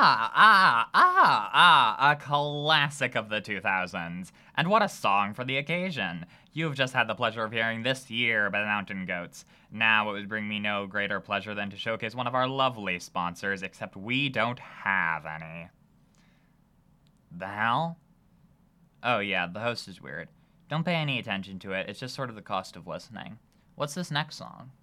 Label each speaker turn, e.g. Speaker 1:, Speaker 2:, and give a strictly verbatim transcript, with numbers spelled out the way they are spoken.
Speaker 1: Ah, ah, ah, ah, a classic of the two thousands. And what a song for the occasion. You've just had the pleasure of hearing This Year by the Mountain Goats. Now it would bring me no greater pleasure than to showcase one of our lovely sponsors, except we don't have any. The hell? Oh yeah, the host is weird. Don't pay any attention to it, it's just sort of the cost of listening. What's this next song?